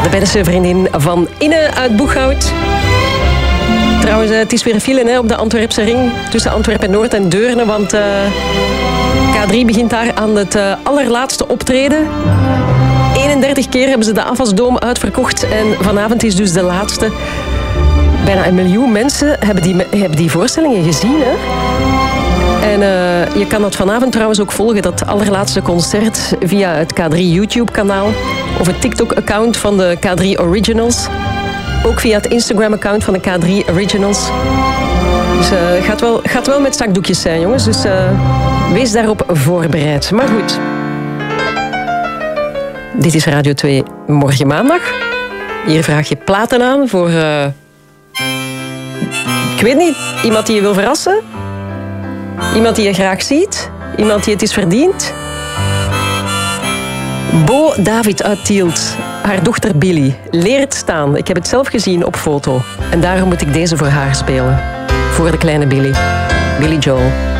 De beste vriendin van Inne uit Boeghout. Trouwens, het is weer file op de Antwerpse ring tussen Antwerpen-Noord en Deurne, want K3 begint daar aan het allerlaatste optreden. 31 keer hebben ze de Avasdome uitverkocht en vanavond is dus de laatste. Bijna 1 miljoen mensen hebben die voorstellingen gezien. Hè? En je kan dat vanavond trouwens ook volgen, dat allerlaatste concert, via het K3 YouTube-kanaal of het TikTok-account van de K3 Originals. Ook via het Instagram-account van de K3 Originals. Dus gaat wel met zakdoekjes zijn, jongens. Dus wees daarop voorbereid. Maar goed. Dit is Radio 2 Morgen Maandag. Hier vraag je platen aan voor... ik weet niet, iemand die je wil verrassen? Iemand die je graag ziet? Iemand die het is verdiend? Bo David uit Tielt, haar dochter Billy, leert staan. Ik heb het zelf gezien op foto. En daarom moet ik deze voor haar spelen. Voor de kleine Billy. Billy Joel.